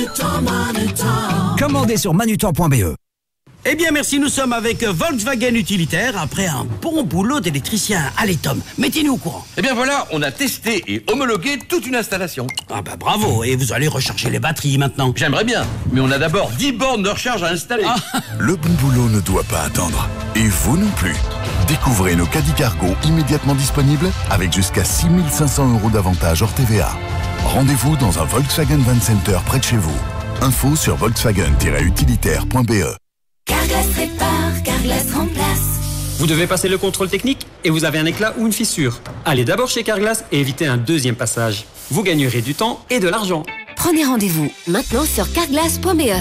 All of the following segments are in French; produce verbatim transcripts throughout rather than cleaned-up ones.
Commandez sur manutan point b e. Eh bien merci, nous sommes avec Volkswagen Utilitaire après un bon boulot d'électricien. Allez Tom, mettez-nous au courant. Eh bien voilà, on a testé et homologué toute une installation. Ah bah bravo, et vous allez recharger les batteries maintenant. J'aimerais bien, mais on a d'abord dix bornes de recharge à installer. Ah. Le bon boulot ne doit pas attendre. Et vous non plus. Découvrez nos caddies cargo immédiatement disponibles avec jusqu'à six mille cinq cents euros d'avantage hors T V A. Rendez-vous dans un Volkswagen Van Center près de chez vous. Info sur volkswagen tiret utilitaire point b e. Carglass répare, Carglass remplace. Vous devez passer le contrôle technique et vous avez un éclat ou une fissure. Allez d'abord chez Carglass et évitez un deuxième passage. Vous gagnerez du temps et de l'argent. Prenez rendez-vous maintenant sur carglass point b e.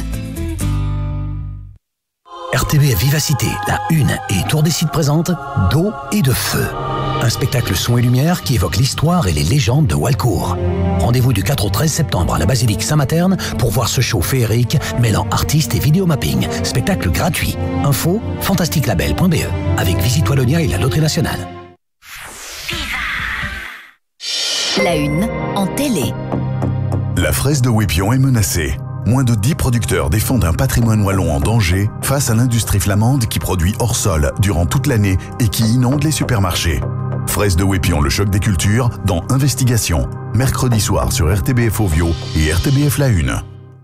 R T B F Vivacité, la Une et Tour des Sites présente D'eau et de feu. Un spectacle son et lumière qui évoque l'histoire et les légendes de Walcourt. Rendez-vous du quatre au treize septembre à la basilique Saint-Materne pour voir ce show féerique mêlant artistes et vidéomapping. Spectacle gratuit. Info fantastique label point b e avec Visite Wallonia et la Loterie Nationale. La Une en télé. La fraise de Wépion est menacée. Moins de dix producteurs défendent un patrimoine wallon en danger face à l'industrie flamande qui produit hors sol durant toute l'année et qui inonde les supermarchés. Fraise de Wépion, le choc des cultures, dans Investigation. Mercredi soir sur R T B F Ovio et R T B F La Une.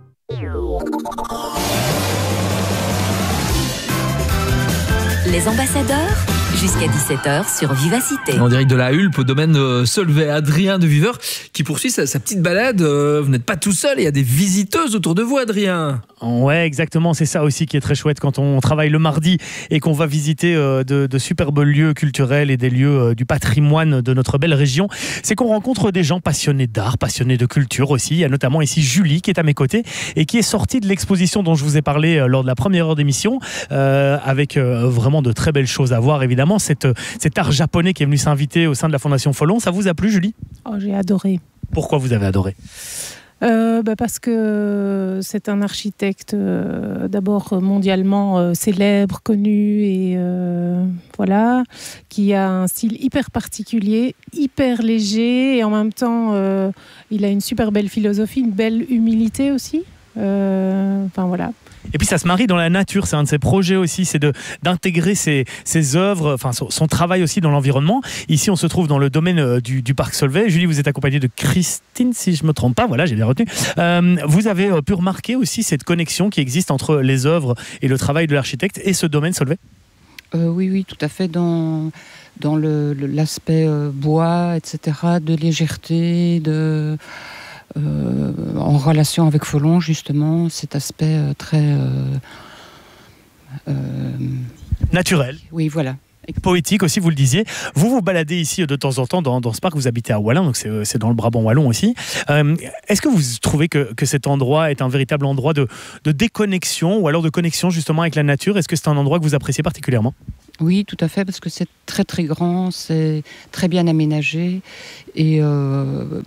Les ambassadeurs, jusqu'à dix-sept heures sur Vivacité. En direct de la Hulpe, au domaine euh, Solvay, Adrien de Viveur, qui poursuit sa, sa petite balade. Euh, vous n'êtes pas tout seul, il y a des visiteuses autour de vous, Adrien. Ouais, exactement, c'est ça aussi qui est très chouette quand on travaille le mardi et qu'on va visiter euh, de, de superbes lieux culturels et des lieux euh, du patrimoine de notre belle région. C'est qu'on rencontre des gens passionnés d'art, passionnés de culture aussi. Il y a notamment ici Julie qui est à mes côtés et qui est sortie de l'exposition dont je vous ai parlé euh, lors de la première heure d'émission, euh, avec euh, vraiment de très belles choses à voir, évidemment. Cette, cet art japonais qui est venu s'inviter au sein de la Fondation Folon, ça vous a plu, Julie ? Oh, j'ai adoré. Pourquoi vous avez adoré ? Euh, bah parce que c'est un architecte euh, d'abord mondialement euh, célèbre, connu et euh, voilà, qui a un style hyper particulier, hyper léger et en même temps euh, il a une super belle philosophie, une belle humilité aussi. Euh, enfin voilà. Et puis ça se marie dans la nature, c'est un de ses projets aussi, c'est de, d'intégrer ses, ses œuvres, enfin son, son travail aussi dans l'environnement. Ici on se trouve dans le domaine euh, du, du parc Solvay. Julie, vous êtes accompagnée de Christine, si je ne me trompe pas, voilà, j'ai bien retenu. Euh, vous avez euh, pu remarquer aussi cette connexion qui existe entre les œuvres et le travail de l'architecte et ce domaine Solvay ? euh, Oui, oui, tout à fait, dans, dans le, le, l'aspect euh, bois, et cetera, de légèreté, de... Euh, en relation avec Folon, justement, cet aspect euh, très... Euh, euh, naturel. Oui, voilà. Poétique aussi, vous le disiez. Vous vous baladez ici de temps en temps dans, dans ce parc, vous habitez à Wallin, donc c'est, c'est dans le Brabant wallon aussi. Euh, est-ce que vous trouvez que, que cet endroit est un véritable endroit de, de déconnexion ou alors de connexion justement avec la nature ? Est-ce que c'est un endroit que vous appréciez particulièrement ? Oui, tout à fait, parce que c'est très très grand, c'est très bien aménagé et... Euh,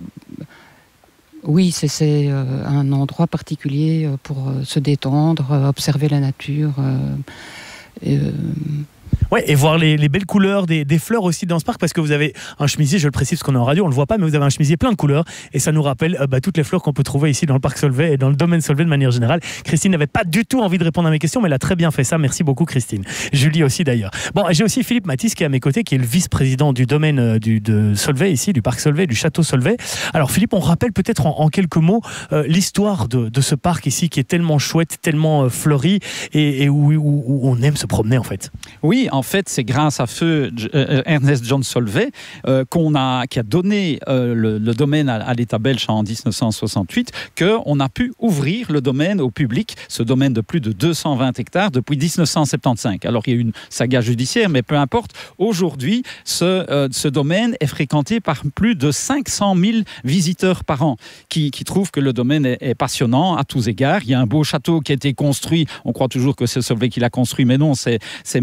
Oui, c'est, c'est euh, un endroit particulier pour euh, se détendre, euh, observer la nature. Euh, et, euh... Ouais, et voir les, les belles couleurs des, des fleurs aussi dans ce parc, parce que vous avez un chemisier, je le précise parce qu'on est en radio, on ne le voit pas, mais vous avez un chemisier plein de couleurs, et ça nous rappelle euh, bah, toutes les fleurs qu'on peut trouver ici dans le parc Solvay et dans le domaine Solvay de manière générale. Christine n'avait pas du tout envie de répondre à mes questions, mais elle a très bien fait ça. Merci beaucoup, Christine. Julie aussi d'ailleurs. Bon, j'ai aussi Philippe Mathis qui est à mes côtés, qui est le vice-président du domaine euh, du, de Solvay ici, du parc Solvay, du château Solvay. Alors Philippe, on rappelle peut-être en, en quelques mots euh, l'histoire de, de ce parc ici qui est tellement chouette, tellement euh, fleuri et, et où, où, où on aime se promener en fait. Oui, en fait, c'est grâce à feu euh, Ernest John Solvay euh, qu'on a, qui a donné euh, le, le domaine à, à l'État belge en dix-neuf cent soixante-huit, qu'on a pu ouvrir le domaine au public, ce domaine de plus de deux cent vingt hectares depuis dix-neuf cent soixante-quinze. Alors il y a eu une saga judiciaire, mais peu importe. Aujourd'hui, ce, euh, ce domaine est fréquenté par plus de cinq cent mille visiteurs par an qui, qui trouvent que le domaine est, est passionnant à tous égards. Il y a un beau château qui a été construit. On croit toujours que c'est Solvay qui l'a construit, mais non, c'est, c'est Maximilien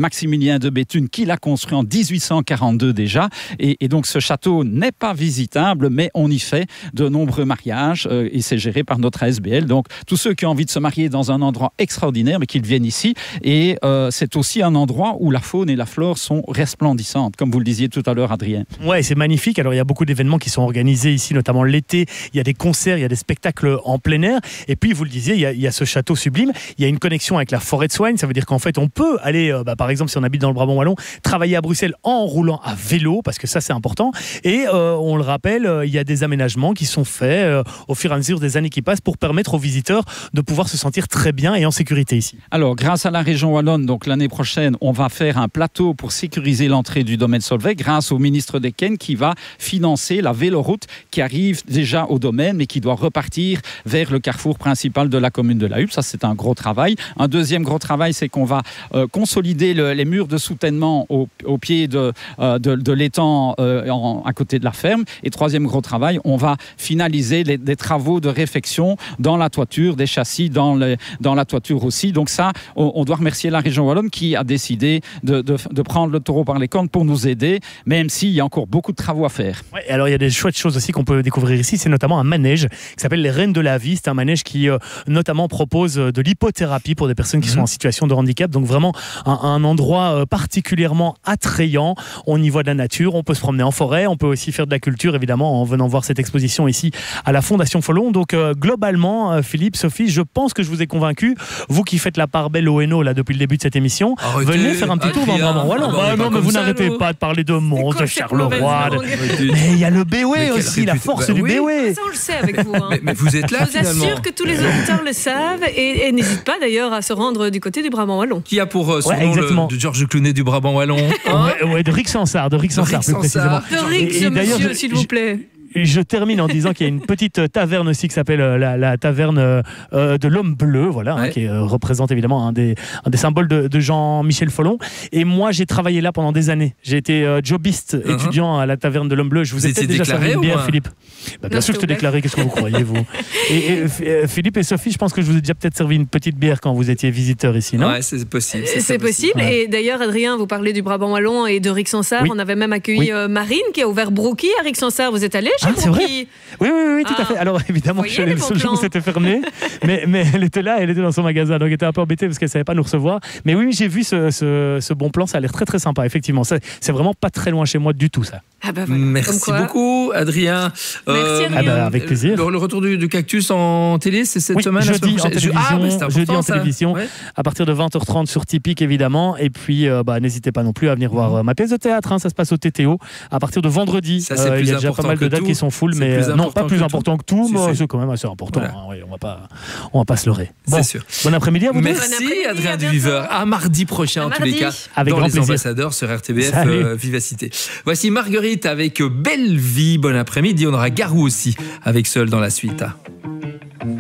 Maximilien de Béthune qui l'a construit en dix-huit cent quarante-deux déjà. Et, et donc ce château n'est pas visitable, mais on y fait de nombreux mariages euh, et c'est géré par notre A S B L. Donc tous ceux qui ont envie de se marier dans un endroit extraordinaire, mais qu'ils viennent ici. Et euh, c'est aussi un endroit où la faune et la flore sont resplendissantes, comme vous le disiez tout à l'heure, Adrien. Ouais, c'est magnifique. Alors il y a beaucoup d'événements qui sont organisés ici, notamment l'été. Il y a des concerts, il y a des spectacles en plein air. Et puis vous le disiez, il y a, il y a ce château sublime. Il y a une connexion avec la forêt de Soignes. Ça veut dire qu'en fait on peut aller, euh, bah, par exemple si on habite dans le Brabant wallon, travailler à Bruxelles en roulant à vélo, parce que ça c'est important. Et euh, on le rappelle, euh, il y a des aménagements qui sont faits euh, au fur et à mesure des années qui passent pour permettre aux visiteurs de pouvoir se sentir très bien et en sécurité ici. Alors, grâce à la région wallonne, donc l'année prochaine, on va faire un plateau pour sécuriser l'entrée du domaine Solvay, grâce au ministre Decken qui va financer la véloroute qui arrive déjà au domaine, mais qui doit repartir vers le carrefour principal de la commune de La Huppe. Ça, c'est un gros travail. Un deuxième gros travail, c'est qu'on va euh, consolider le, les murs de soutènement au, au pied de, euh, de, de l'étang euh, en, à côté de la ferme. Et troisième gros travail, on va finaliser les, les travaux de réfection dans la toiture, des châssis dans, les, dans la toiture aussi. Donc ça, on, on doit remercier la région wallonne qui a décidé de, de, de prendre le taureau par les cornes pour nous aider, même s'il y a encore beaucoup de travaux à faire. Ouais, alors il y a des chouettes choses aussi qu'on peut découvrir ici. C'est notamment un manège qui s'appelle les Reines de la Vie. C'est un manège qui euh, notamment propose de l'hypothérapie pour des personnes qui mmh. sont en situation de handicap. Donc vraiment un, un endroit euh, particulièrement attrayant. On y voit de la nature, on peut se promener en forêt, on peut aussi faire de la culture évidemment en venant voir cette exposition ici à la Fondation Folon. Donc euh, globalement, euh, Philippe, Sophie, je pense que je vous ai convaincu. Vous qui faites la part belle au Hainaut là depuis le début de cette émission, arrêtez, venez faire un petit tour dans le Brabant wallon. Bah, non, mais vous n'arrêtez pas de parler de Mons, de Charleroi. De... Mais il y a le Béoué aussi, la force bah, du oui. Béoué. Ça on le sait avec vous. Hein. mais, mais vous êtes là je finalement. Je vous assure que tous les auditeurs le savent et, et n'hésite pas d'ailleurs à se rendre du côté du Brabant wallon. Qui a pour euh, son ouais, nom le, de Georges Clooney du Brabant wallon. Hein ouais, ouais, de Rick Sansard, de Rick Sansard plus précisément. De Rick, monsieur, s'il vous plaît. Je termine en disant qu'il y a une petite taverne aussi qui s'appelle la, la taverne euh, de l'Homme Bleu, voilà, ouais. hein, qui euh, représente évidemment un des, un des symboles de, de Jean-Michel Folon. Et moi, j'ai travaillé là pendant des années. J'ai été euh, jobiste, uh-huh. étudiant à la taverne de l'Homme Bleu. Je vous, vous ai peut-être déjà servi une bière, Philippe. Bah, bien non, sûr, je te déclaré. Qu'est-ce que vous croyez, vous et, et, et Philippe et Sophie, je pense que je vous ai déjà peut-être servi une petite bière quand vous étiez visiteurs ici, non? Ouais, c'est possible. C'est, c'est possible. possible. Ouais. Et d'ailleurs, Adrien, vous parlez du Brabant wallon et de Rick Sansard. Oui. On avait même accueilli oui. euh, Marine qui a ouvert Brookie à Rick Sansard. Vous êtes allé chez ah, Brookie? Oui, oui, oui, tout ah. à fait. Alors évidemment, je suis allé le seul jour où c'était fermé, mais, mais elle était là, elle était dans son magasin, donc elle était un peu embêtée parce qu'elle ne savait pas nous recevoir. Mais oui, j'ai vu ce, ce, ce bon plan, ça a l'air très très sympa, effectivement. C'est, c'est vraiment pas très loin chez moi du tout, ça. Ah bah voilà. Merci beaucoup, Adrien. Merci, Adrien. Ah bah, avec plaisir. Le, le retour du, du Cactus en télé, c'est cette oui, semaine jeudi en télévision, ah, bah, jeudi en ça. télévision ouais. à partir de vingt heures trente sur Tipeee, évidemment. Et puis, euh, bah, n'hésitez pas non plus à venir voir euh, ma pièce de théâtre. Hein, ça se passe au T T O à partir de vendredi. Ça, euh, il y a déjà pas mal de dates qui sont full, mais euh, non, pas plus important que tout, mais c'est quand même assez important. Voilà. Hein, oui, on va pas, on va pas se leurrer. Bon, c'est sûr. Bon après-midi à vous. Merci bon Adrien Duviveur. À mardi prochain à en mardi. tous les cas avec dans grand les plaisir. Ambassadeurs sur R T B F euh, Vivacité. Voici Marguerite avec Belle Vie. Bon après-midi. On aura Garou aussi avec Seul dans la suite.